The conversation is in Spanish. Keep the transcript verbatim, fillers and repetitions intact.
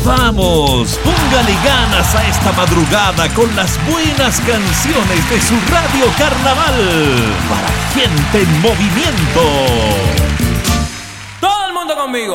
Vamos, póngale ganas a esta madrugada con las buenas canciones de su Radio Carnaval para gente en movimiento. Todo el mundo conmigo.